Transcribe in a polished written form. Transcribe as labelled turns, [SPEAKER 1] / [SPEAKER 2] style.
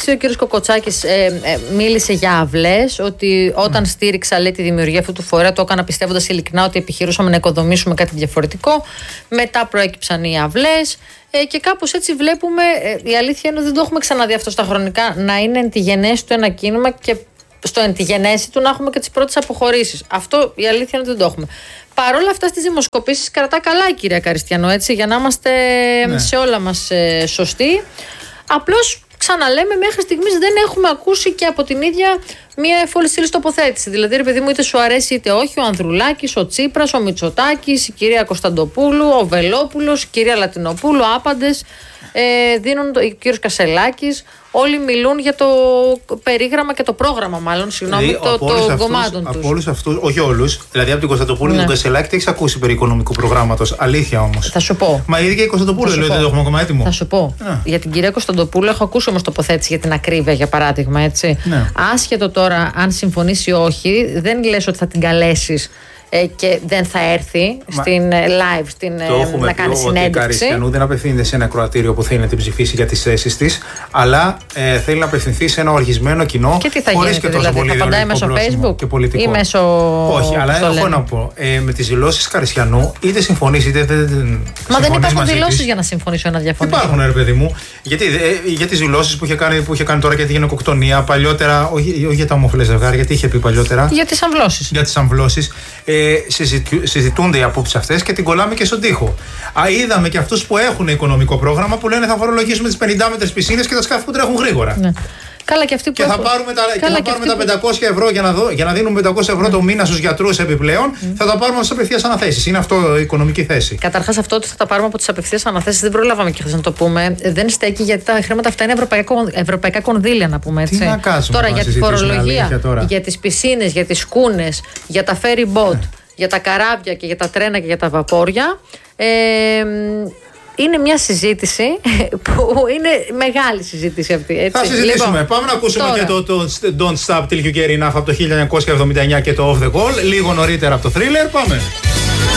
[SPEAKER 1] μεταξύ, ο κύριος Κοκοτσάκης μίλησε για αυλές, ότι όταν στήριξα, λέει, τη δημιουργία αυτού του φορέα, το έκανα πιστεύοντας ειλικρινά ότι επιχειρούσαμε να οικοδομήσουμε κάτι διαφορετικό. Μετά προέκυψαν οι αυλές. Και κάπως έτσι βλέπουμε, η αλήθεια είναι ότι δεν το έχουμε ξαναδεί αυτό στα χρονικά, να είναι εν τη γενέση του ένα κίνημα και στο εν τη γενέση του να έχουμε και τις πρώτες αποχωρήσεις. Αυτό η αλήθεια είναι ότι δεν το έχουμε. Παρ' όλα αυτά, στις δημοσκοπήσεις κρατά καλά η κυρία Καριστιανό, έτσι, για να είμαστε σε όλα μας σωστοί. Απλώς, ξαναλέμε, μέχρι στιγμής δεν έχουμε ακούσει και από την ίδια μία εφόλη τοποθέτηση. Δηλαδή, ρε παιδί μου, είτε σου αρέσει είτε όχι, ο Ανδρουλάκης, ο Τσίπρας, ο Μητσοτάκης, η κυρία Κωνσταντοπούλου, ο Βελόπουλος, η κυρία Λατινοπούλου, άπαντες δίνουν, ο κύριος Κασελάκης. Όλοι μιλούν για το περίγραμμα και το πρόγραμμα, μάλλον, συγγνώμη, των κομμάτων τους.
[SPEAKER 2] Από όλους αυτούς, όχι όλους, δηλαδή από την Κωνσταντοπούλου και τον Κασελάκη, τι έχεις ακούσει περί οικονομικού προγράμματος? Αλήθεια όμως.
[SPEAKER 1] Θα σου πω.
[SPEAKER 2] Μα η ίδια η Κωνσταντοπούλου δεν λέει ότι δεν το έχουμε ακόμα έτοιμο.
[SPEAKER 1] Θα σου πω. Για την κυρία Κωνσταντοπούλου έχω ακούσει όμως τοποθέτηση για την ακρίβεια, για παράδειγμα, έτσι. Άσχετο τώρα αν συμφωνήσει ή όχι, δεν λες ότι θα την καλέσεις και δεν θα έρθει στην live να κάνει συνέντευξη.
[SPEAKER 2] Ότι η Καριστιανού δεν απευθύνεται σε ένα ακροατήριο που θέλει να την ψηφίσει για τις θέσεις της, αλλά θέλει να απευθυνθεί σε ένα οργισμένο κοινό.
[SPEAKER 1] Και τι θα γίνει, δηλαδή, θα απαντάει μέσω Facebook ή μέσω.
[SPEAKER 2] Όχι, αλλά έχω να πω. Με τις δηλώσεις Καριστιανού, είτε συμφωνήσει είτε δεν.
[SPEAKER 1] Μα δεν υπάρχουν δηλώσεις για να συμφωνήσω ή να διαφωνήσω.
[SPEAKER 2] Υπάρχουν, ρε παιδί μου. Γιατί για τις δηλώσεις που είχε κάνει τώρα για τη γενοκτονία παλιότερα, όχι για τα ομοφυλές ζευγάρια, γιατί είχε πει παλιότερα.
[SPEAKER 1] Για τις αμβλώσεις.
[SPEAKER 2] Για τις αμβλώσεις. Συζητούνται οι απόψεις αυτές και την κολλάμε και στον τοίχο. Είδαμε και αυτούς που έχουν οικονομικό πρόγραμμα που λένε θα φορολογήσουμε τις 50 μέτρες πισίνες και τα σκάφη που τρέχουν γρήγορα.
[SPEAKER 1] Ναι. Καλά, και αυτοί που
[SPEAKER 2] θα πάρουμε τα 500 ευρώ για να δίνουμε 500 ευρώ το μήνα στους γιατρούς επιπλέον, θα τα πάρουμε στις απευθείας αναθέσεις. Είναι αυτό η οικονομική θέση.
[SPEAKER 1] Καταρχάς, αυτό ότι θα τα πάρουμε από τις απευθείας αναθέσεις δεν προλάβαμε και χθες να το πούμε. Δεν στέκει, γιατί τα χρήματα αυτά είναι ευρωπαϊκά κονδύλια, να πούμε έτσι.
[SPEAKER 2] Τι να κάνουμε
[SPEAKER 1] τώρα για τη φορολογία, για τις πισίνες, για τις σκούνες, για τα ferry boat, για τα καράβια και για τα τρένα και για τα βαπόρια. Είναι μια συζήτηση που είναι μεγάλη συζήτηση αυτή. Έτσι.
[SPEAKER 2] Θα συζητήσουμε. Λοιπόν, πάμε να ακούσουμε τώρα και το Don't Stop Till You Get Enough από το 1979 και το Off The Wall λίγο νωρίτερα από το Thriller. Πάμε.